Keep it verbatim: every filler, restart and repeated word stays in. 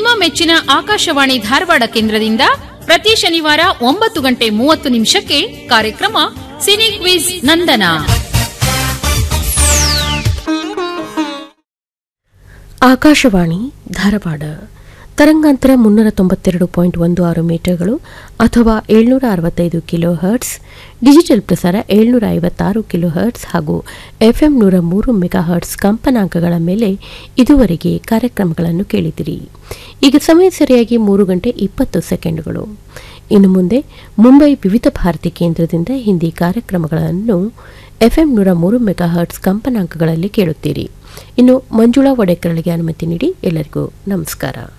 ನಿಮ್ಮ ಮೆಚ್ಚಿನ ಆಕಾಶವಾಣಿ ಧಾರವಾಡ ಕೇಂದ್ರದಿಂದ ಪ್ರತಿ ಶನಿವಾರ ಒಂಬತ್ತು ಗಂಟೆ ಮೂವತ್ತು ನಿಮಿಷಕ್ಕೆ ಕಾರ್ಯಕ್ರಮ ಸಿನಿ ಕ್ವಿಜ್ ನಂದನ. ಆಕಾಶವಾಣಿ ಧಾರವಾಡ ತರಂಗಾಂತರ ಮುನ್ನೂರ ತೊಂಬತ್ತೆರಡು ಪಾಯಿಂಟ್ ಒಂದು ಆರು ಮೀಟರ್ಗಳು ಅಥವಾ ಏಳ್ನೂರ ಅರವತ್ತೈದು ಕಿಲೋ ಹರ್ಟ್ಸ್, ಡಿಜಿಟಲ್ ಪ್ರಸಾರ ಏಳ್ನೂರ ಐವತ್ತಾರು ಕಿಲೋ ಹರ್ಟ್ಸ್ ಹಾಗೂ ಎಫ್ಎಂ ನೂರ ಮೂರು ಮೆಗಾ ಹರ್ಟ್ಸ್ ಕಂಪನಾಂಕಗಳ ಮೇಲೆ ಇದುವರೆಗೆ ಕಾರ್ಯಕ್ರಮಗಳನ್ನು ಕೇಳಿದಿರಿ. ಈಗ ಸಮಯ ಸರಿಯಾಗಿ ಮೂರು ಗಂಟೆ ಇಪ್ಪತ್ತು ಸೆಕೆಂಡುಗಳು. ಇನ್ನು ಮುಂದೆ ಮುಂಬೈ ವಿವಿಧ ಭಾರತಿ ಕೇಂದ್ರದಿಂದ ಹಿಂದಿ ಕಾರ್ಯಕ್ರಮಗಳನ್ನು ಎಫ್ಎಂ ನೂರ ಮೂರು ಮೆಗಾ ಹರ್ಟ್ಸ್ ಕಂಪನಾಂಕಗಳಲ್ಲಿ ಕೇಳುತ್ತೀರಿ. ಇನ್ನು ಮಂಜುಳಾ ಒಡೆಕರಳಿಗೆ ಅನುಮತಿ ನೀಡಿ ಎಲ್ಲರಿಗೂ ನಮಸ್ಕಾರ.